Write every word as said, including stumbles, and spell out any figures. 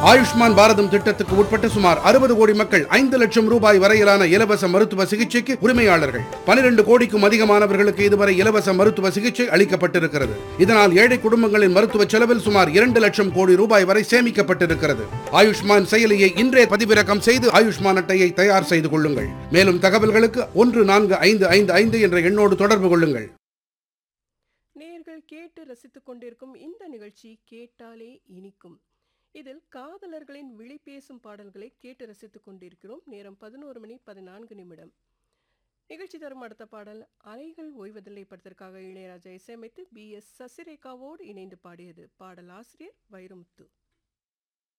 ஆயுஷ்மான் பாரதம் திட்டத்துக்கு உட்பட்ட சுமார் அறுபது கோடி மக்கள் ஐந்து லட்சம் ரூபாய் வரையிலான இலவச மருத்துவ சிகிச்சைக்கு உரிமையாளர்கள். பனிரெண்டு கோடிக்கும் அதிகமானவர்களுக்கு இதுவரை இலவச மருத்துவ சிகிச்சை அளிக்கப்பட்டிருக்கிறது. இதனால் ஏழை குடும்பங்களின் மருத்துவ செலவில் சுமார் இரண்டு லட்சம் கோடி ரூபாய் வரை சேமிக்கப்பட்டிருக்கிறது. ஆயுஷ்மான் செயலியை இன்றே பதிவிறக்கம் செய்து ஆயுஷ்மான் அட்டையை தயார் செய்து கொள்ளுங்கள். மேலும் தகவல்களுக்கு ஒன்று நான்கு ஐந்து ஐந்து ஐந்து என்ற எண்ணோடு தொடர்பு கொள்ளுங்கள். நேயர்கள் கேட்டு ரசித்துக் கொண்டிருக்கும் இந்த நிகழ்ச்சி கேட்டாலே இனிக்கும். இதில் காதலர்களின் விழி பேசும் பாடல்களை கேட்டு ரசித்துக் கொண்டிருக்கிறோம். நேரம் பதினோரு மணி பதினான்கு நிமிடம். நிகழ்ச்சி தரும் அடுத்த பாடல் அலைகள் ஓய்வதில்லை படத்திற்காக இளையராஜா இசையமைத்து பி எஸ் சசிரேகாவோடு இணைந்து பாடியது. பாடல் ஆசிரியர் வைரமுத்து.